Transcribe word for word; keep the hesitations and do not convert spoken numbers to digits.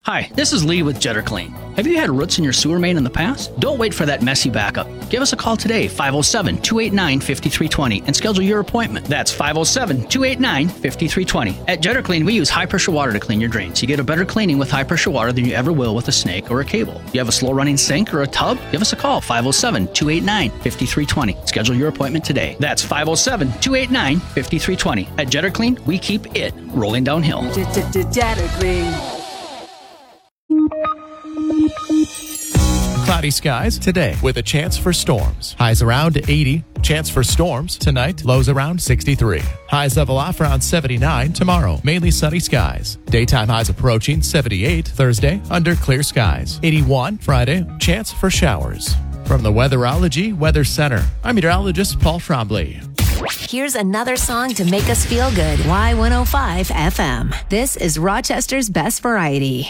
Hi, this is Lee with Jetter Clean. Have you had roots in your sewer main in the past? Don't wait for that messy backup. Give us a call today, five oh seven, two eight nine, five three two zero, and schedule your appointment. That's five oh seven, two eight nine, five three two zero. At Jetter Clean, we use high-pressure water to clean your drains. You get a better cleaning with high-pressure water than you ever will with a snake or a cable. You have a slow-running sink or a tub? Give us a call, five oh seven, two eight nine, five three two zero. Schedule your appointment today. That's five oh seven, two eight nine, five three two zero. At Jetter Clean, we keep it rolling downhill. Jetter Clean. Cloudy skies today with a chance for storms. Highs around eighty. Chance for storms tonight. Lows around sixty-three. Highs level off around seventy-nine tomorrow. Mainly sunny skies. Daytime highs approaching seventy-eight Thursday under clear skies. eighty-one Friday. Chance for showers. From the Weatherology Weather Center, I'm meteorologist Paul Trombley. Here's another song to make us feel good. Y one oh five F M. This is Rochester's best variety.